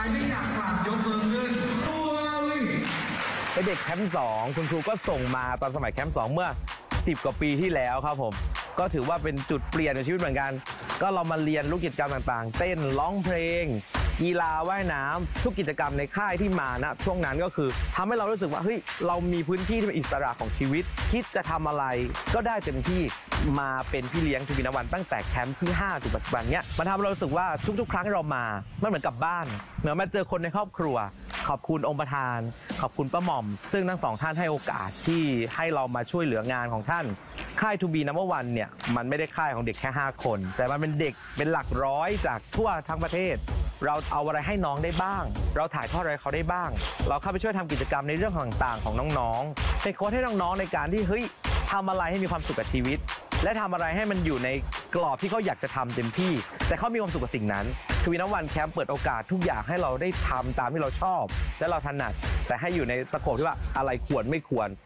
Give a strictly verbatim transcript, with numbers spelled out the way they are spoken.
รที่อยากกลับยกมือขึ้นเป็นเด็กแคมป์สองคุณครูก็ส่งมาตอนสมัยแคมป์สองเมื่อสิบกว่าปีที่แล้วครับผมก็ถือว่าเป็นจุดเปลี่ยนในชีวิตเหมือนกันก็เรามาเรียนรู้กิจกรรมต่างๆเต้นร้องเพลงกีฬาว่ายน้ำทุกกิจกรรมในค่ายที่มานะช่วงนั้นก็คือทำให้เรารู้สึกว่าเฮ้ยเรามีพื้นที่ที่เป็นอิสระของชีวิตคิดจะทำอะไรก็ได้เต็มที่มาเป็นพี่เลี้ยงทูบีนวันตั้งแต่แคมป์ที่ห้าถึงปัจจุบันเนี้ยมันทำให้เรารู้สึกว่าทุกๆครั้งที่เรามามันเหมือนกับบ้านเหมือนมาเจอคนในครอบครัวขอบคุณองค์ประธานขอบคุณป้าหม่อมซึ่งทั้งสองท่านให้โอกาสที่ให้เรามาช่วยเหลืองานของท่านค่ายทูบีนัมเบอร์วันเนี่ยมันไม่ได้ค่ายของเด็กแค่ห้าคนแต่มันเป็นเด็กเป็นหลักร้อยจากทั่วทั้งประเทศเราเอาอะไรให้น้องได้บ้างเราถ่ายทอดอะไรเขาได้บ้างเราเข้าไปช่วยทำกิจกรรมในเรื่องต่างๆของน้องๆเป็นโค้ชให้น้องๆในการที่เฮ้ยทำอะไรให้มีความสุขกับชีวิตและทำอะไรให้มันอยู่ในกรอบที่เขาอยากจะทำเต็มที่แต่เขามีความสุขกับสิ่งนั้นทูบีนัมวันแคมป์เปิดโอกาสทุกอย่างให้เราได้ทำตามที่เราชอบและเราถนัดแต่ให้อยู่ในสโคปที่ว่าอะไรควรไม่ควร